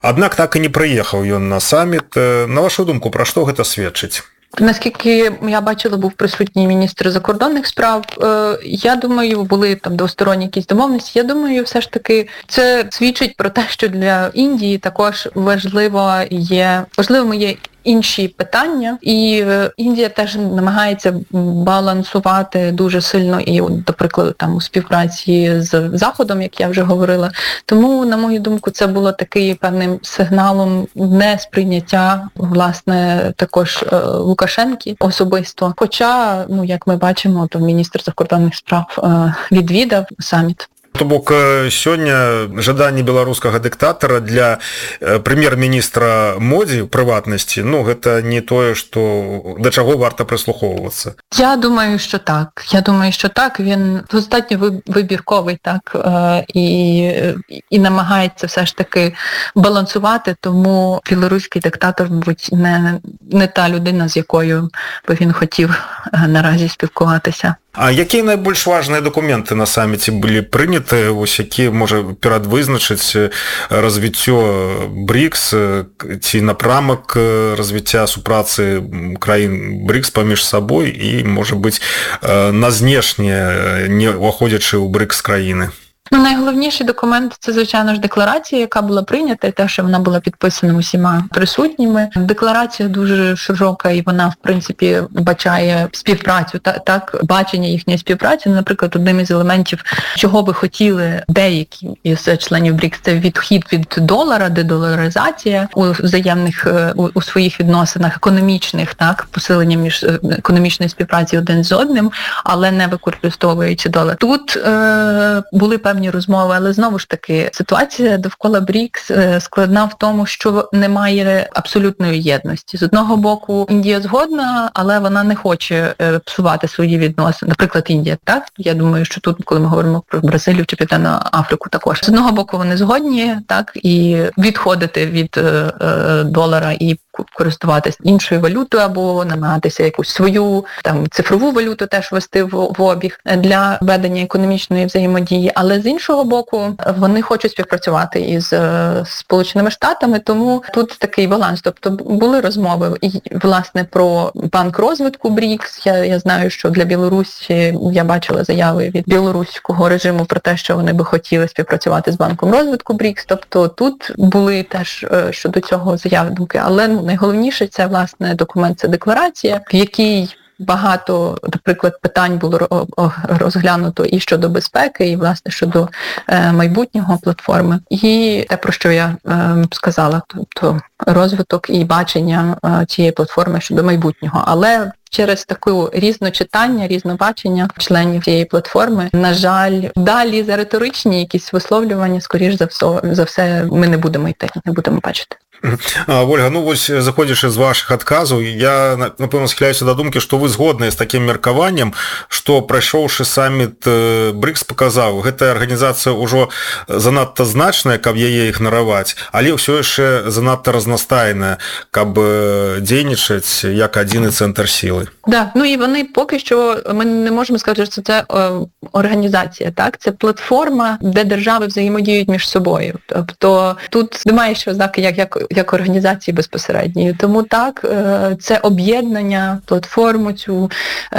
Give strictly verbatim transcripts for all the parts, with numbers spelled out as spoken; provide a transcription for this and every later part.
Аднак так і не прыехаў ён на саміт. На вашу думку, пра што гэта сведчыць? Наскільки я бачила, був присутній міністр закордонних справ. Я думаю, були там двосторонні якісь домовленості. Я думаю, все ж таки це свідчить про те, що для Індії також важливо є, важливими є інші питання, і Індія теж намагається балансувати дуже сильно і, до прикладу, там у співпраці з Заходом, як я вже говорила. Тому, на мою думку, це було таким певним сигналом несприйняття, власне, також Лукашенки особисто. Хоча, ну, як ми бачимо, то міністр закордонних справ відвідав саміт. То бок сёння жаданне беларускага дыктатара для прэм'ер-міністра Модзі, в прыватнасці, ну, гэта не тое, што да чаго варта прислухоўвацца. Я думаю, що так. Я думаю, що так. Він достатньо вибірковий, так, і, і намагається все ж таки балансувати, тому білоруський диктатор, мабуть, не, не та людина, з якою би він хотів наразі спілкуватися. А якія найбольш важныя дакументы на саміце былі прыняты, вось які можа перадвызначыць развіццё брикс ці напрамак развіцця супрацы краін брикс паміж сабой і, можа быць, на знешне, не уходячы ў брикс краіны? Ну, найголовніший документ – це, звичайно ж, декларація, яка була прийнята, і те, що вона була підписана усіма присутніми. Декларація дуже широка, і вона, в принципі, бачає співпрацю, так, так бачення їхньої співпраці. Наприклад, одним із елементів, чого би хотіли деякі із членів брикс, це відхід від долара, дедоларизація у взаємних, у, у своїх відносинах економічних, так, посилення між економічної співпраці один з одним, але не використовуючи долар. Тут е, були певні розмови, але знову ж таки ситуація довкола брикс складна в тому, що немає абсолютної єдності. З одного боку, Індія згодна, але вона не хоче псувати свої відносини. Наприклад, Індія, так? Я думаю, що тут, коли ми говоримо про Бразилію чи Південну Африку також. З одного боку, вони згодні, так, і відходити від е, е, долара і користуватися іншою валютою або намагатися якусь свою там цифрову валюту теж ввести в, в обіг для ведення економічної взаємодії. Але з іншого боку, вони хочуть співпрацювати із е, Сполученими Штатами, тому тут такий баланс. Тобто були розмови і, власне, про банк розвитку брикс. Я, я знаю, що для Білорусі, я бачила заяви від білоруського режиму про те, що вони би хотіли співпрацювати з банком розвитку брикс. Тобто тут були теж е, щодо цього заяви думки. Але ну, найголовніше це, власне, документ, це декларація, в якій багато, наприклад, питань було розглянуто і щодо безпеки, і, власне, щодо е, майбутнього платформи. І те, про що я е, сказала, тобто розвиток і бачення е, цієї платформи щодо майбутнього. Але через таке різночитання, різнобачення членів цієї платформи, на жаль, далі за риторичні якісь висловлювання, скоріш за все, за все ми не будемо йти, не будемо бачити. Ольга, ну вось заходзячы з вашых адказаў, я, напэўна, схіляюся да думкі, што вы згодныя з такім меркаваннем, што прайшоўшы саміт брикс паказаў, гэтая арганізацыя ўжо занадта значная, каб яе ігнараваць, але ўсё яшчэ занадта разнастайная, каб дзейнічаць як адзіны цэнтр сілы. Да, ну і вони поки що, ми не можемо сказати, що це о, організація, так? Це платформа, де держави взаємодіють між собою. Тобто тут немає ще ознаки як, як, як організації безпосередньої. Тому так, це об'єднання, платформу, цю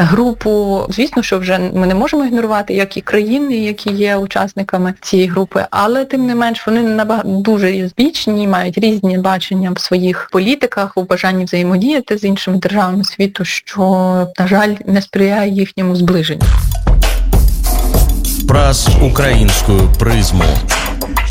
групу. Звісно, що вже ми не можемо ігнорувати, як і країни, які є учасниками цієї групи, але тим не менш вони набагато дуже різнобічні, мають різні бачення в своїх політиках, у бажанні взаємодіяти з іншими державами світу, що, на жаль, не сприяє їхньому зближенню. Праз українську призму.